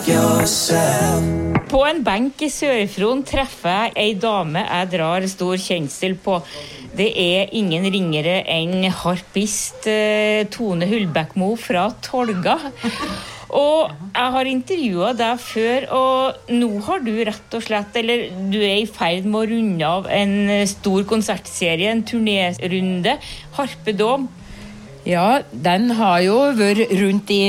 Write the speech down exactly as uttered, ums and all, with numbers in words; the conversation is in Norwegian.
På en benk i Sør-Fron treffer jeg ei dame jeg drar stor kjensel på. Det er ingen ringere enn harpist eh, Tone Hullbækmo fra Tolga. Og jeg har intervjuet deg før, og nå har du rett og slett, eller du er i ferd med å runde av en stor konsertserie, en turnérunde, Harpedom. Ja, den har jo vært rundt i